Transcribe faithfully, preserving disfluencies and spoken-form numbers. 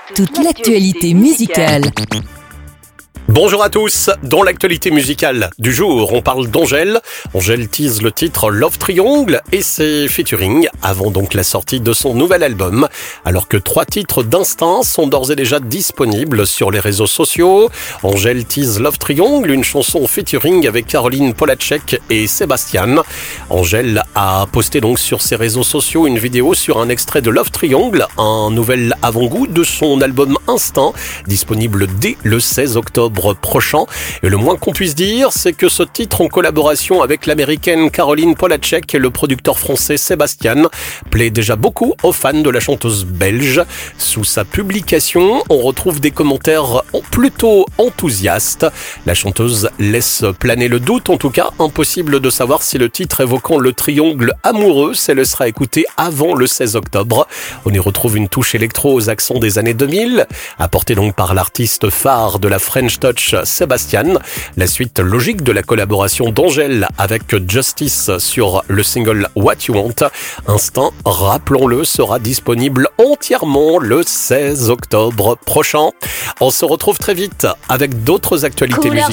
Toute l'actualité musicale. Bonjour à tous, dans l'actualité musicale du jour, on parle d'Angèle. Angèle tease le titre Love Triangle et ses featuring avant donc la sortie de son nouvel album. Alors que trois titres d'instinct sont d'ores et déjà disponibles sur les réseaux sociaux. Angèle tease Love Triangle, une chanson featuring avec Caroline Polachek et Sébastien. Angèle a posté donc sur ses réseaux sociaux une vidéo sur un extrait de Love Triangle, un nouvel avant-goût de son album Instinct, disponible dès le seize octobre prochain. Et le moins qu'on puisse dire, c'est que ce titre en collaboration avec l'américaine Caroline Polachek et le producteur français Sébastien plaît déjà beaucoup aux fans de la chanteuse belge. Sous sa publication, on retrouve des commentaires plutôt enthousiastes. La chanteuse laisse planer le doute, en tout cas impossible de savoir si le titre évoquant le triangle amoureux se laissera écouter avant le seize octobre. On y retrouve une touche électro aux accents des années deux mille, apportée donc par l'artiste phare de la French Touch Sébastien. La suite logique de la collaboration d'Angèle avec Justice sur le single What You Want. Instinct, rappelons-le, sera disponible entièrement le seize octobre prochain. On se retrouve très vite avec d'autres actualités musicales.